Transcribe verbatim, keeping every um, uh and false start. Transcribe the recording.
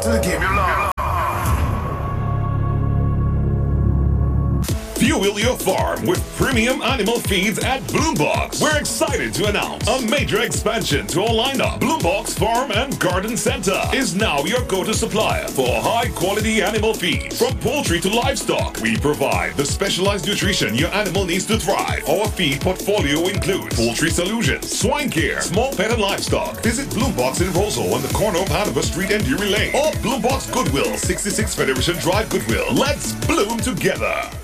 to the game you love. Fuel your farm with premium animal feeds at Bloombox. We're excited to announce a major expansion to our lineup. Bloombox Farm and Garden Center is now your go-to supplier for high-quality animal feed. From poultry to livestock, we provide the specialized nutrition your animal needs to thrive. Our feed portfolio includes poultry solutions, swine care, small pet and livestock. Visit Bloombox in Roseau on the corner of Hanover Street and Deary Lane. Or Bloombox Goodwill, sixty-six Federation Drive, Goodwill. Let's bloom together.